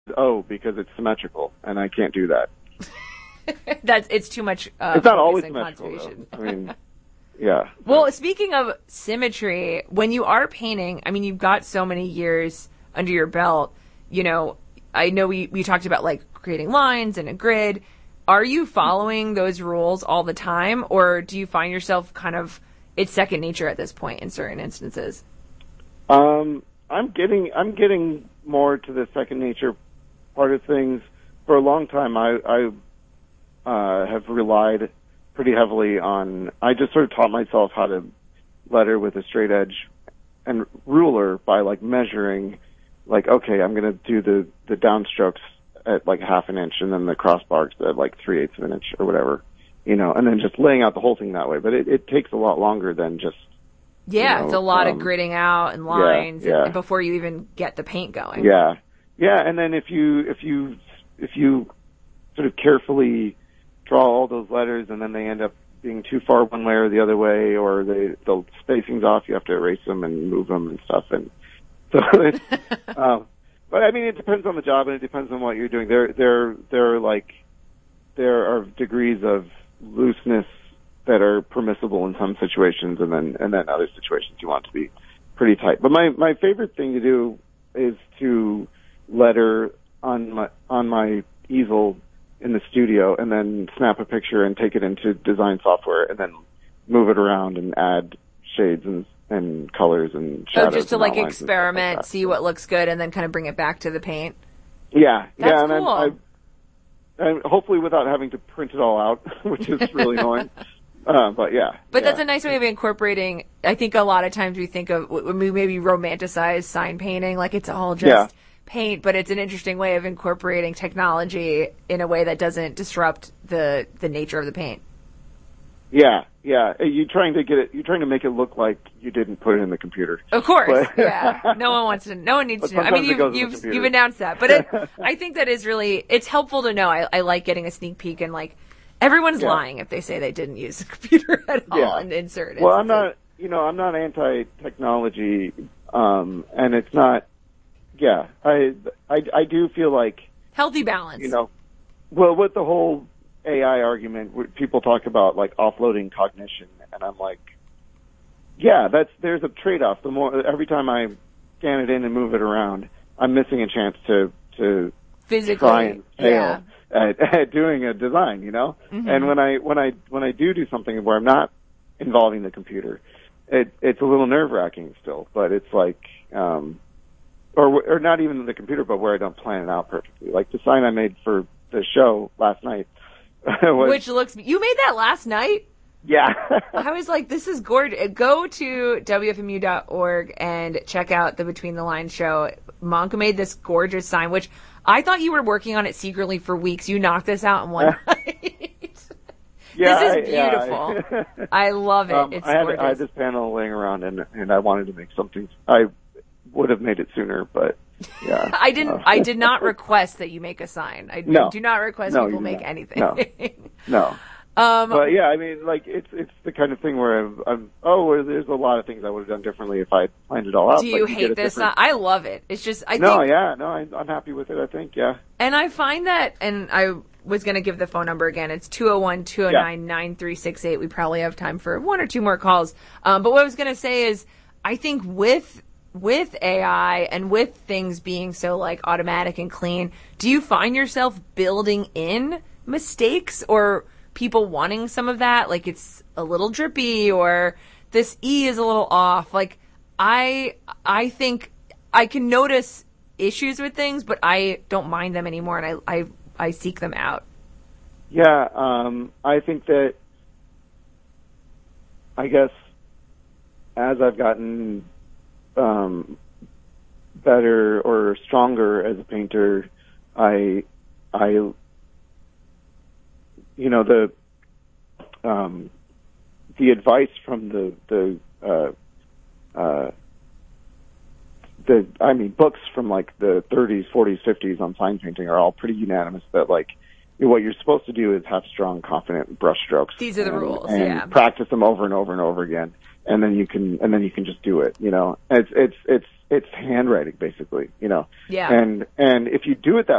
O because it's symmetrical, and I can't do that. It's too much. It's not always symmetrical, though. I mean, yeah. Well, speaking of symmetry, when you are painting, I mean, you've got so many years under your belt. You know, I know we talked about like creating lines and a grid. Are you following those rules all the time, or do you find yourself kind of it's second nature at this point in certain instances? I'm getting more to the second nature part of things. For a long time, I have relied pretty heavily on. I just sort of taught myself how to letter with a straight edge and ruler by like measuring. Like, okay, I'm going to do the downstrokes at like half an inch, and then the crossbars at like 3/8 of an inch or whatever, you know, and then just laying out the whole thing that way. But it takes a lot longer than just. Yeah, you know, it's a lot of gridding out and lines and before you even get the paint going. Yeah, and then if you sort of carefully draw all those letters and then they end up being too far one way or the other way, or the spacing's off, you have to erase them and move them and stuff. And so, but I mean, it depends on the job and it depends on what you're doing. There are degrees of looseness that are permissible in some situations, and then other situations you want to be pretty tight. But my favorite thing to do is to letter on my easel in the studio, and then snap a picture and take it into design software, and then move it around and add shades and colors and shadows. Oh, just to like experiment, like see what looks good, and then kind of bring it back to the paint. Yeah, That's and cool. and hopefully without having to print it all out, which is really annoying. But yeah. But that's a nice way of incorporating. I think a lot of times we think of when we maybe romanticize sign painting, like it's all just paint, but it's an interesting way of incorporating technology in a way that doesn't disrupt the nature of the paint. Yeah. You're trying to make it look like you didn't put it in the computer. Of course, yeah. No one needs to know. I mean, you've announced that, but I think that is really, it's helpful to know. I like getting a sneak peek, and like, everyone's lying if they say they didn't use a computer at all and insert it. Well, I'm not anti-technology, and it's not, I do feel like healthy balance. You know, well, with the whole AI argument, people talk about like offloading cognition, and I'm like, there's a trade-off. Every time I scan it in and move it around, I'm missing a chance to physically try and fail at doing a design, you know. Mm-hmm. And when I do something where I'm not involving the computer, it's a little nerve-wracking still. But it's like, or not even the computer, but where I don't plan it out perfectly. Like the sign I made for the show last night. Which looks, you made that last night? Yeah. I was like, this is gorgeous. Go to WFMU.org and check out the Between the Lines show. Monka made this gorgeous sign, which I thought you were working on it secretly for weeks. You knocked this out in one night. Yeah, this is beautiful. I love it. It's gorgeous. I had this panel laying around, and I wanted to make something. I would have made it sooner, but yeah. I did not request that you make a sign. I do not request people make anything. No. But yeah, I mean, like it's the kind of thing where there's a lot of things I would have done differently if I planned it all out. Do you hate this? I love it. It's just I'm happy with it. I think, yeah. And I find that, and I was going to give the phone number again. It's 201-209-9368. We probably have time for one or two more calls. But what I was going to say is, I think with AI and with things being so like automatic and clean, do you find yourself building in mistakes or people wanting some of that? Like it's a little drippy or this E is a little off. Like I think I can notice issues with things, but I don't mind them anymore, and I seek them out. Yeah, I think that, I guess, as I've gotten better or stronger as a painter, the advice from books from like the 30s, 40s, 50s on sign painting are all pretty unanimous that like what you're supposed to do is have strong, confident brush strokes. These are the rules, and practice them over and over and over again, and then you can just do it. You know, it's handwriting basically. You know, yeah. And if you do it that